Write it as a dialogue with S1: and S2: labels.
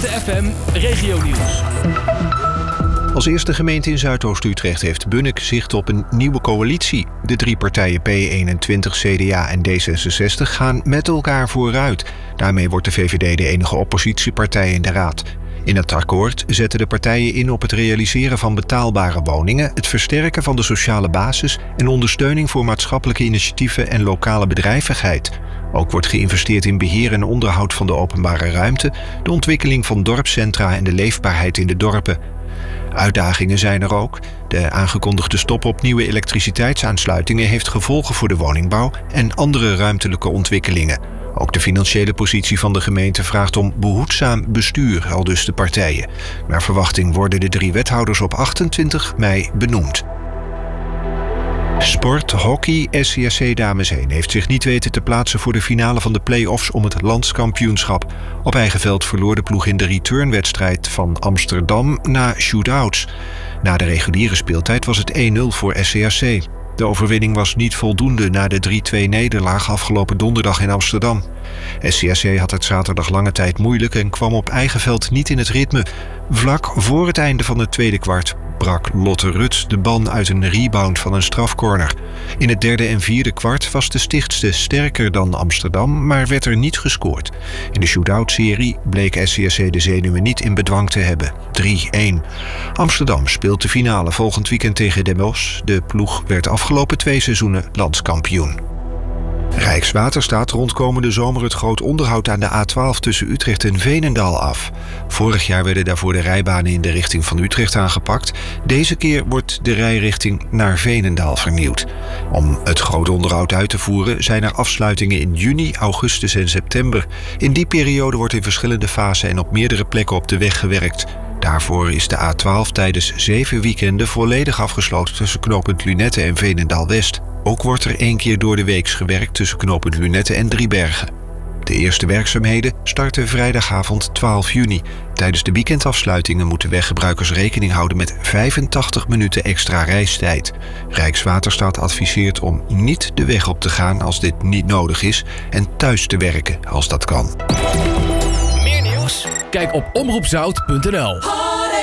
S1: Twente FM Regionieuws.
S2: Als eerste gemeente in Zuidoost-Utrecht heeft Bunnik zicht op een nieuwe coalitie. De 3 partijen P21, CDA en D66 gaan met elkaar vooruit. Daarmee wordt de VVD de enige oppositiepartij in de raad. In het akkoord zetten de partijen in op het realiseren van betaalbare woningen, het versterken van de sociale basis en ondersteuning voor maatschappelijke initiatieven en lokale bedrijvigheid. Ook wordt geïnvesteerd in beheer en onderhoud van de openbare ruimte, de ontwikkeling van dorpscentra en de leefbaarheid in de dorpen. Uitdagingen zijn er ook. De aangekondigde stop op nieuwe elektriciteitsaansluitingen heeft gevolgen voor de woningbouw en andere ruimtelijke ontwikkelingen. Ook de financiële positie van de gemeente vraagt om behoedzaam bestuur, aldus de partijen. Naar verwachting worden de 3 wethouders op 28 mei benoemd. Sport, hockey, SCAC Dames 1 heeft zich niet weten te plaatsen voor de finale van de play-offs om het landskampioenschap. Op eigen veld verloor de ploeg in de returnwedstrijd van Amsterdam na shootouts. Na de reguliere speeltijd was het 1-0 voor SCAC. De overwinning was niet voldoende na de 3-2-nederlaag afgelopen donderdag in Amsterdam. SCAC had het zaterdag lange tijd moeilijk en kwam op eigen veld niet in het ritme. Vlak voor het einde van het tweede kwart brak Lotte Ruts de ban uit een rebound van een strafcorner. In het derde en vierde kwart was de Stichtse sterker dan Amsterdam, maar werd er niet gescoord. In de shootout-serie bleek SCAC de zenuwen niet in bedwang te hebben. 3-1. Amsterdam speelt de finale volgend weekend tegen Den Bosch. De ploeg werd afgelopen 2 seizoenen landskampioen. Rijkswaterstaat rond komende zomer het groot onderhoud aan de A12 tussen Utrecht en Veenendaal af. Vorig jaar werden daarvoor de rijbanen in de richting van Utrecht aangepakt. Deze keer wordt de rijrichting naar Veenendaal vernieuwd. Om het groot onderhoud uit te voeren zijn er afsluitingen in juni, augustus en september. In die periode wordt in verschillende fasen en op meerdere plekken op de weg gewerkt. Daarvoor is de A12 tijdens 7 weekenden volledig afgesloten tussen knooppunt Lunette en Veenendaal-West. Ook wordt er 1 keer door de weeks gewerkt tussen knooppunt Lunette en Driebergen. De eerste werkzaamheden starten vrijdagavond 12 juni. Tijdens de weekendafsluitingen moeten weggebruikers rekening houden met 85 minuten extra reistijd. Rijkswaterstaat adviseert om niet de weg op te gaan als dit niet nodig is en thuis te werken als dat kan.
S1: Meer nieuws? Kijk op omroepzout.nl.